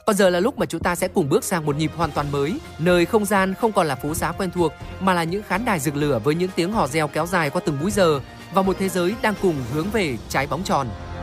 Còn giờ là lúc mà chúng ta sẽ cùng bước sang một nhịp hoàn toàn mới, nơi không gian không còn là phố xá quen thuộc mà là những khán đài rực lửa với những tiếng hò reo kéo dài qua từng múi giờ và một thế giới đang cùng hướng về trái bóng tròn.